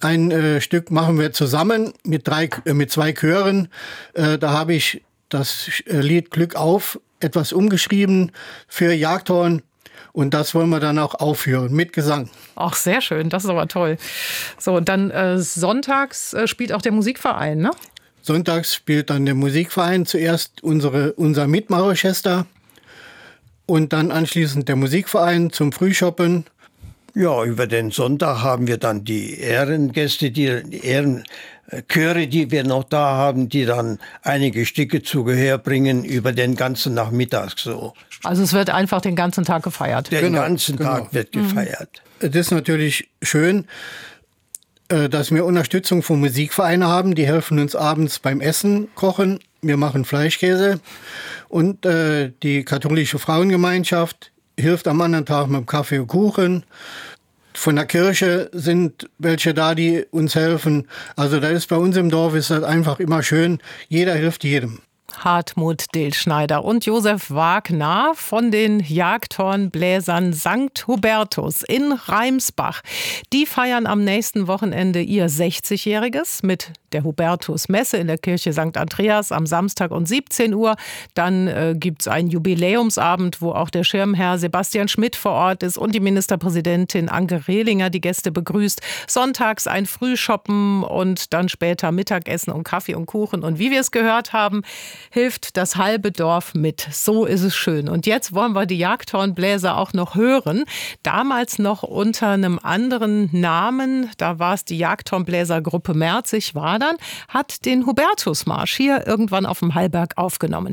Ein Stück machen wir zusammen mit 2 Chören. Da habe ich das Lied Glück auf etwas umgeschrieben für Jagdhorn. Und das wollen wir dann auch aufführen mit Gesang. Ach, sehr schön, das ist aber toll. So, und dann sonntags spielt auch der Musikverein, ne? Sonntags spielt dann der Musikverein zuerst unser Mitmachorchester und dann anschließend der Musikverein zum Frühschoppen. Ja, über den Sonntag haben wir dann die Ehrengäste, die Ehrenchöre, die wir noch da haben, die dann einige Stücke zu Gehör bringen über den ganzen Nachmittag so. Also es wird einfach den ganzen Tag gefeiert. Den ganzen Tag wird gefeiert. Es ist natürlich schön, dass wir Unterstützung von Musikvereinen haben. Die helfen uns abends beim Essen, Kochen. Wir machen Fleischkäse. Und die katholische Frauengemeinschaft hilft am anderen Tag mit Kaffee und Kuchen. Von der Kirche sind welche da, die uns helfen. Also da ist bei uns im Dorf ist das einfach immer schön. Jeder hilft jedem. Hartmut Dilschneider und Josef Wagner von den Jagdhornbläsern St. Hubertus in Reimsbach. Die feiern am nächsten Wochenende ihr 60-Jähriges mit der Hubertus-Messe in der Kirche St. Andreas am Samstag um 17 Uhr. Dann gibt's einen Jubiläumsabend, wo auch der Schirmherr Sebastian Schmidt vor Ort ist und die Ministerpräsidentin Anke Rehlinger die Gäste begrüßt. Sonntags ein Frühschoppen und dann später Mittagessen und Kaffee und Kuchen. Und wie wir es gehört haben, hilft das halbe Dorf mit. So ist es schön. Und jetzt wollen wir die Jagdhornbläser auch noch hören. Damals noch unter einem anderen Namen. Da war es die Jagdhornbläsergruppe Merzig-Wadern, hat den Hubertusmarsch hier irgendwann auf dem Hallberg aufgenommen.